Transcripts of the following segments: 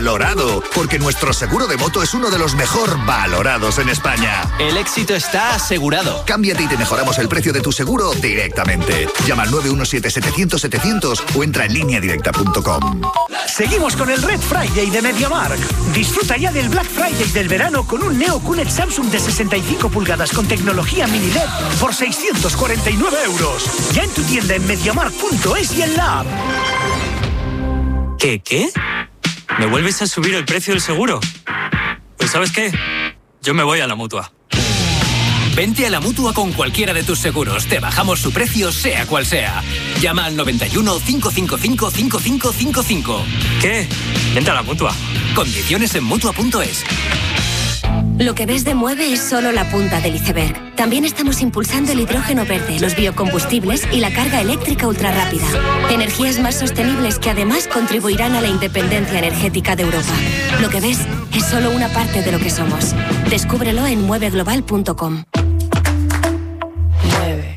valorado, porque nuestro seguro de moto es uno de los mejor valorados en España. El éxito está asegurado. Cámbiate y te mejoramos el precio de tu seguro directamente. Llama al 917-700-700 o entra en lineadirecta.com. Seguimos con el Red Friday de MediaMarkt. Disfruta ya del Black Friday del verano con un Neo QLED Samsung de 65 pulgadas con tecnología mini LED por 649 euros. Ya en tu tienda en MediaMarkt.es y en la app. ¿Qué? ¿Me vuelves a subir el precio del seguro? Pues ¿sabes qué? Yo me voy a la Mutua. Vente a la Mutua con cualquiera de tus seguros. Te bajamos su precio, sea cual sea. Llama al 91 555 5555. ¿Qué? Vente a la Mutua. Condiciones en Mutua.es. Lo que ves de Mueve es solo la punta del iceberg. También estamos impulsando el hidrógeno verde, los biocombustibles y la carga eléctrica ultrarrápida. Energías más sostenibles que además contribuirán a la independencia energética de Europa. Lo que ves es solo una parte de lo que somos. Descúbrelo en mueveglobal.com. Mueve.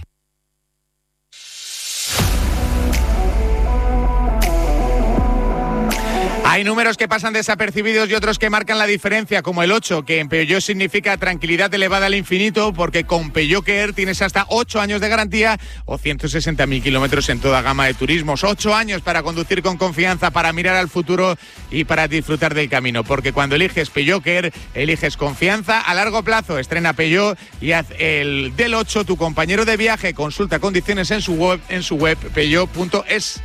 Hay números que pasan desapercibidos y otros que marcan la diferencia, como el 8, que en Peugeot significa tranquilidad elevada al infinito, porque con Peugeot Care tienes hasta 8 años de garantía o 160.000 kilómetros en toda gama de turismos. 8 años para conducir con confianza, para mirar al futuro y para disfrutar del camino, porque cuando eliges Peugeot Care, eliges confianza a largo plazo. Estrena Peugeot y haz el del 8 tu compañero de viaje. Consulta condiciones en su web peugeot.es.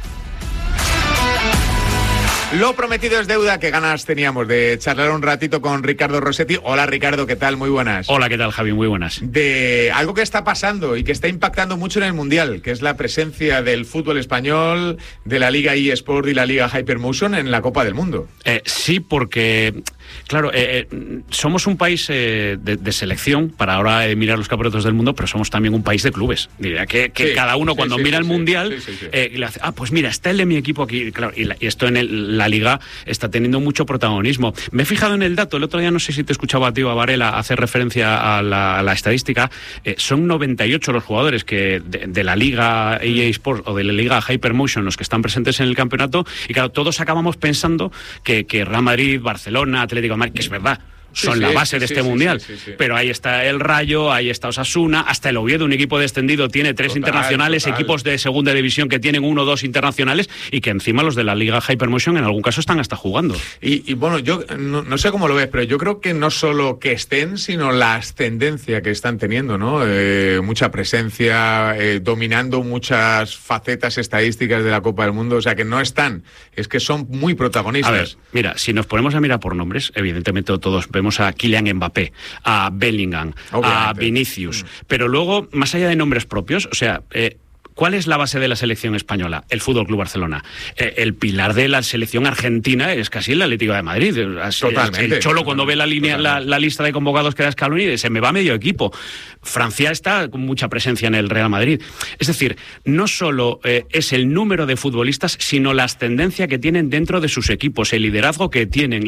Lo prometido es deuda. Qué ganas teníamos de charlar un ratito con Ricardo Rossetti. Hola Ricardo, ¿qué tal? Muy buenas. Hola, ¿qué tal, Javi? Muy buenas. De algo que está pasando y que está impactando mucho en el Mundial, que es la presencia del fútbol español, de la Liga eSport y la Liga Hypermotion en la Copa del Mundo. Sí, porque... Claro, somos un país de selección para ahora mirar los campeonatos del mundo, pero somos también un país de clubes. Diría que sí, cada uno cuando mira el Mundial le hace, pues mira, está el de mi equipo aquí. Claro, y esto en la Liga está teniendo mucho protagonismo. Me he fijado en el dato, el otro día no sé si te escuchaba a ti o a Varela hacer referencia a la estadística. Son 98 los jugadores que de la Liga EA Sports o de la Liga Hypermotion los que están presentes en el campeonato, y claro, todos acabamos pensando que Real Madrid, Barcelona, Atlético de Madrid, que es verdad, son la base de este Mundial. Pero ahí está el Rayo, ahí está Osasuna, hasta el Oviedo, un equipo descendido, tiene 3 internacionales, equipos de segunda división que tienen 1 o 2 internacionales, y que encima los de la Liga Hypermotion en algún caso están hasta jugando. Y bueno, yo no sé cómo lo ves, pero yo creo que no solo que estén, sino la ascendencia que están teniendo, ¿no? Mucha presencia, dominando muchas facetas estadísticas de la Copa del Mundo. O sea, que no están, es que son muy protagonistas. A ver, mira, si nos ponemos a mirar por nombres, evidentemente todos vemos a Kylian Mbappé, a Bellingham, obviamente, a Vinicius, pero luego, más allá de nombres propios, o sea... ¿Cuál es la base de la selección española? El Fútbol Club Barcelona. El pilar de la selección argentina es casi el Atlético de Madrid. Totalmente. El Cholo, cuando ve la lista de convocados que da Scaloni, se me va medio equipo. Francia está con mucha presencia en el Real Madrid. Es decir, no solo es el número de futbolistas, sino la ascendencia que tienen dentro de sus equipos, el liderazgo que tienen,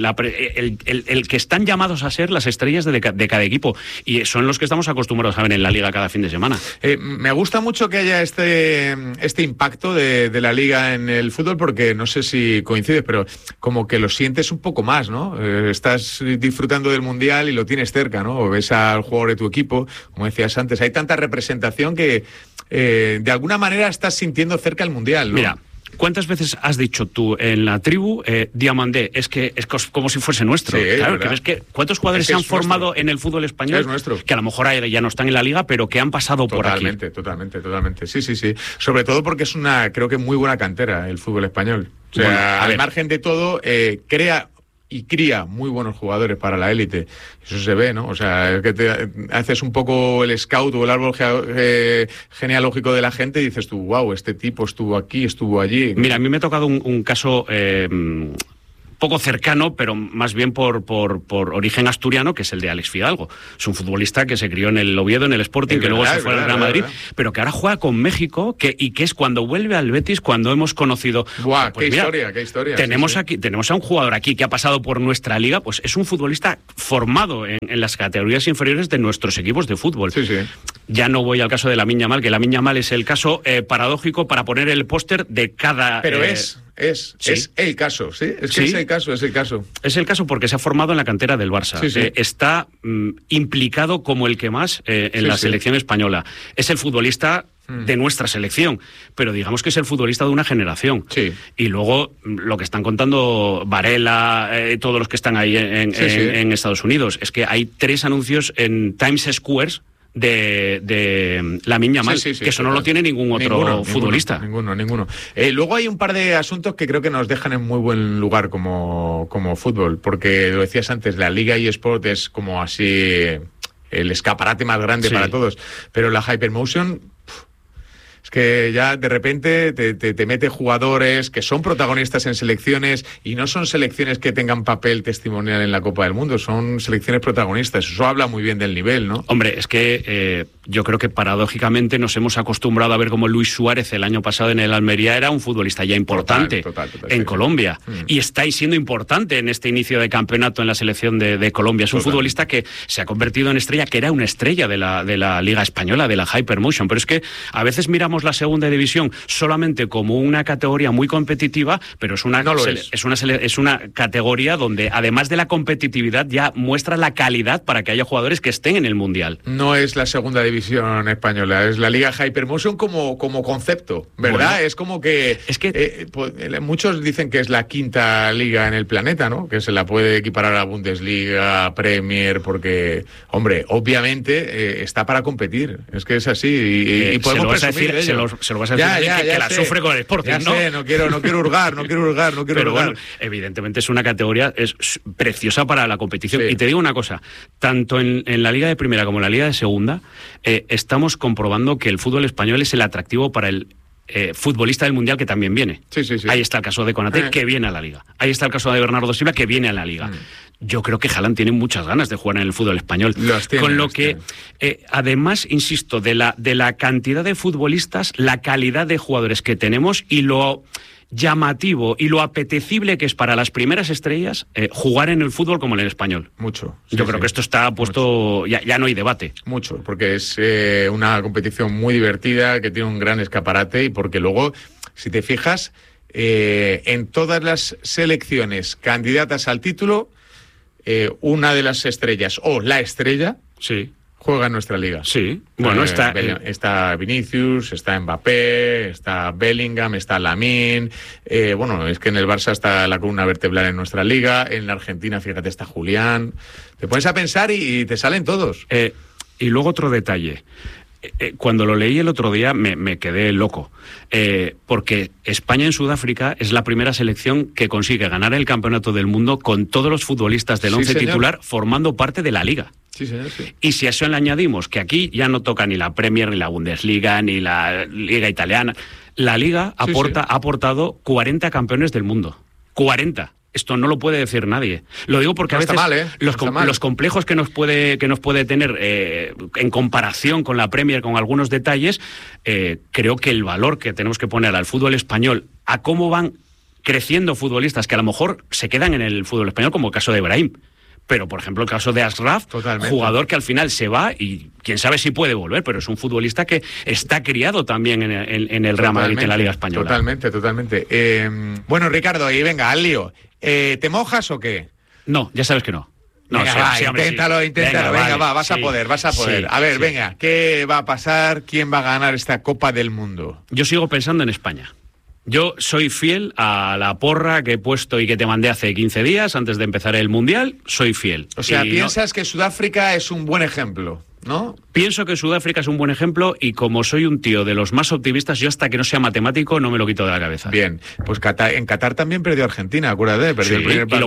el que están llamados a ser las estrellas de cada equipo. Y son los que estamos acostumbrados a ver en la Liga cada fin de semana. Me gusta mucho que haya este impacto de la Liga en el fútbol, porque no sé si coincides, pero como que lo sientes un poco más, ¿no? Estás disfrutando del Mundial y lo tienes cerca, ¿no? O ves al jugador de tu equipo, como decías antes, hay tanta representación que de alguna manera estás sintiendo cerca el Mundial, ¿no? Mira, ¿cuántas veces has dicho tú en la tribu Diamandé? Es que es como si fuese nuestro. Sí, claro, que ves que ¿cuántos jugadores se han formado en el fútbol español? Es nuestro. Que a lo mejor ya no están en la Liga, pero que han pasado por aquí. Totalmente. Sí. Sobre todo porque es creo que muy buena cantera el fútbol español. O sea, al margen de todo, cría muy buenos jugadores para la élite. Eso se ve, ¿no? O sea, es que te haces un poco el scout o el árbol genealógico de la gente y dices tú, wow, este tipo estuvo aquí, estuvo allí. Mira, a mí me ha tocado un caso... poco cercano, pero más bien por origen asturiano, que es el de Alex Fidalgo. Es un futbolista que se crió en el Oviedo, en el Sporting, que luego se fue al Real Madrid, pero que ahora juega con México, y que es cuando vuelve al Betis, cuando hemos conocido... ¡Buah, qué historia! Tenemos a un jugador aquí que ha pasado por nuestra liga, pues es un futbolista formado en las categorías inferiores de nuestros equipos de fútbol. Sí. Ya no voy al caso de Lamine Yamal, que Lamine Yamal es el caso paradójico para poner el póster de cada... Pero es el caso, ¿sí? Es que es el caso. caso. Es el caso porque se ha formado en la cantera del Barça. Sí. Está implicado como el que más en la selección española. Es el futbolista de nuestra selección, pero digamos que es el futbolista de una generación. Sí. Y luego lo que están contando Varela, todos los que están ahí en Estados Unidos, es que hay 3 anuncios en Times Square de Lamine Yamal, que eso no lo tiene ningún otro futbolista. Ninguno. Luego hay un par de asuntos que creo que nos dejan en muy buen lugar como fútbol, porque lo decías antes, la Liga eSport es como así el escaparate más grande para todos, pero la Hypermotion... Es que ya de repente te mete jugadores que son protagonistas en selecciones y no son selecciones que tengan papel testimonial en la Copa del Mundo, son selecciones protagonistas. Eso habla muy bien del nivel, ¿no? Hombre, es que yo creo que paradójicamente nos hemos acostumbrado a ver cómo Luis Suárez el año pasado en el Almería era un futbolista ya importante total, en Colombia. Y está siendo importante en este inicio de campeonato en la selección de Colombia. Es un futbolista que se ha convertido en estrella, que era una estrella de la Liga Española, de la Hypermotion. Pero es que a veces miramos la segunda división solamente como una categoría muy competitiva, pero es una categoría donde además de la competitividad ya muestra la calidad para que haya jugadores que estén en el Mundial. No es la segunda división española, es la Liga Hypermotion como concepto, ¿verdad? Bueno, es como que muchos dicen que es la quinta liga en el planeta, ¿no? Que se la puede equiparar a Bundesliga, a Premier, porque, hombre, obviamente está para competir. Es que es así y podemos presumir de ello. Se lo vas a decir que la sufre con el Sporting, ¿no? Sé, no quiero hurgar. Pero bueno, evidentemente es una categoría preciosa para la competición. Sí. Y te digo una cosa, tanto en la Liga de Primera como en la Liga de Segunda, estamos comprobando que el fútbol español es el atractivo para el futbolista del Mundial que también viene. Sí. Ahí está el caso de Konaté, que viene a la Liga. Ahí está el caso de Bernardo Silva, que viene a la Liga. Yo creo que Haaland tiene muchas ganas de jugar en el fútbol español. Con lo que, además, insisto, de la cantidad de futbolistas, la calidad de jugadores que tenemos y lo llamativo y lo apetecible que es para las primeras estrellas jugar en el fútbol como en el español. Mucho. Yo creo que esto está puesto, ya no hay debate. Mucho, porque es una competición muy divertida, que tiene un gran escaparate y porque luego, si te fijas, en todas las selecciones candidatas al título, una de las estrellas o la estrella juega en nuestra liga. Sí, bueno, está Vinicius, está Mbappé, está Bellingham, está Lamine. Bueno, es que en el Barça está la columna vertebral en nuestra liga. En la Argentina, fíjate, está Julián. Te pones a pensar y te salen todos. Y luego otro detalle. Cuando lo leí el otro día me quedé loco, porque España en Sudáfrica es la primera selección que consigue ganar el campeonato del mundo con todos los futbolistas del 11 titular formando parte de la Liga. Sí, señor, sí. Y si a eso le añadimos que aquí ya no toca ni la Premier, ni la Bundesliga, ni la Liga Italiana, la Liga ha aportado 40 campeones del mundo. 40. Esto no lo puede decir nadie. Lo digo porque a veces los complejos que nos puede tener en comparación con la Premier, con algunos detalles, creo que el valor que tenemos que poner al fútbol español, a cómo van creciendo futbolistas que a lo mejor se quedan en el fútbol español, como el caso de Brahim. Pero, por ejemplo, el caso de Ashraf, jugador que al final se va y quién sabe si puede volver, pero es un futbolista que está criado también en el Real Madrid, en la Liga Española. Totalmente. Bueno, Ricardo, y venga, al lío. ¿Te mojas o qué? No, ya sabes que no. Venga, inténtalo. Venga, vas a poder. A ver, venga, ¿qué va a pasar? ¿Quién va a ganar esta Copa del Mundo? Yo sigo pensando en España. Yo soy fiel a la porra que he puesto y que te mandé hace 15 días, antes de empezar el Mundial, soy fiel. O sea, piensas que Sudáfrica es un buen ejemplo, ¿no? Pienso que Sudáfrica es un buen ejemplo y como soy un tío de los más optimistas, yo hasta que no sea matemático no me lo quito de la cabeza. Bien, pues en Qatar también perdió Argentina, acuérdate, perdió el primer partido. Y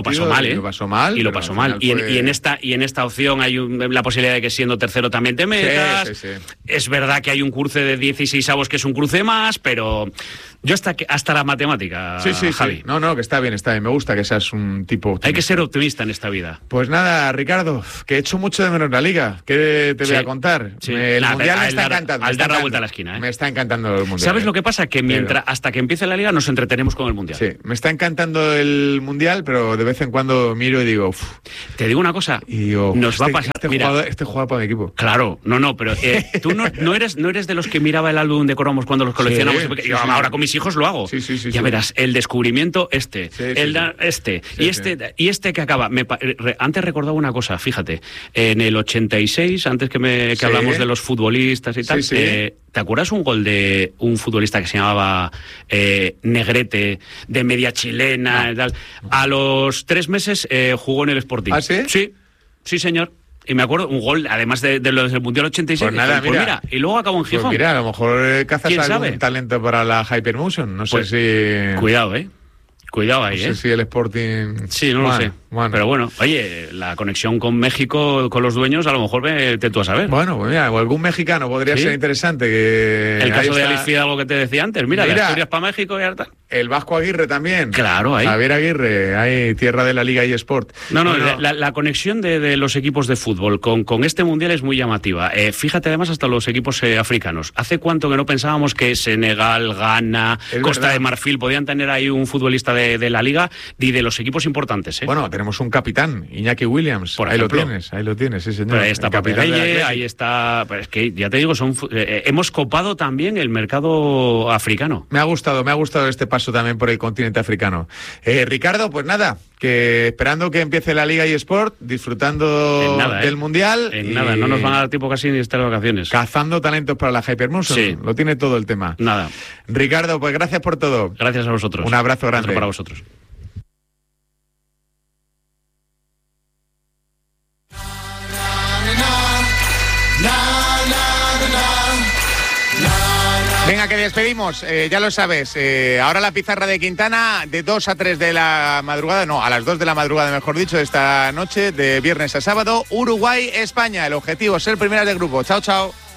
lo pasó mal. Y en esta opción hay la posibilidad de que siendo tercero también te metas. Sí. Es verdad que hay un cruce de 16avos que es un cruce más, pero yo hasta la matemática, Javi. No, que está bien. Me gusta que seas un tipo optimista. Hay que ser optimista en esta vida. Pues nada, Ricardo, que he hecho mucho de menos la Liga. ¿Qué te voy a contar? Sí. El Mundial me está encantando. Al dar la vuelta a la esquina. Me está encantando el Mundial. ¿Sabes lo que pasa? Que hasta que empiece la Liga nos entretenemos con el Mundial. Sí, me está encantando el Mundial, pero de vez en cuando miro y digo... Te digo una cosa, nos va a pasar... Este jugador para mi equipo. Claro, pero tú no eres de los que miraba el álbum de cromos cuando los coleccionamos. Yo ahora con mis mis hijos lo hago. Ya verás, el descubrimiento y este que acaba. Antes recordaba una cosa, fíjate, en el 86, antes que hablamos de los futbolistas y tal, ¿te acuerdas un gol de un futbolista que se llamaba Negrete, de media chilena y tal? A los 3 meses jugó en el Sporting. ¿Ah, sí? Sí, señor. Y me acuerdo, un gol, además de los del Mundial 86. Pues nada, mira. Y luego acabó en Gijón. Pues mira, a lo mejor cazas algún talento para la Hypermotion. No sé si... Cuidado, Cuidado ahí, No sé si el Sporting... Sí, no lo sé. Bueno. Pero bueno, oye, la conexión con México, con los dueños, a lo mejor vete tú a saber. Bueno, pues mira, o algún mexicano podría ser interesante. Que el caso de Alex Fidalgo que te decía antes. Mira, de Asturias para México y tal. El Vasco Aguirre también. Claro, ahí. Javier Aguirre, ahí, tierra de la Liga eSport. No, la conexión de los equipos de fútbol con este Mundial es muy llamativa. Fíjate además hasta los equipos africanos. ¿Hace cuánto que no pensábamos que Senegal, Ghana, Costa de Marfil podían tener ahí un futbolista de la Liga y de los equipos importantes? Bueno, tenemos un capitán, Iñaki Williams. Por ejemplo. Ahí lo tienes, sí señor. Pero ahí está Papeleye, ahí está... Pero es que ya te digo, hemos copado también el mercado africano. Me ha gustado este paso también por el continente africano. Ricardo, pues nada, que esperando que empiece la Liga eSport, disfrutando del Mundial. Nada, no nos van a dar tiempo casi ni de estar de vacaciones. Cazando talentos para la Hypermotion. Sí. Lo tiene todo el tema. Nada. Ricardo, pues gracias por todo. Gracias a vosotros. Un abrazo grande. Otro para vosotros. Venga, que despedimos, ya lo sabes, ahora la pizarra de Quintana de 2 a 3 de la madrugada, no, a las 2 de la madrugada, mejor dicho, esta noche, de viernes a sábado, Uruguay-España, el objetivo es ser primeras de grupo. Chao, chao.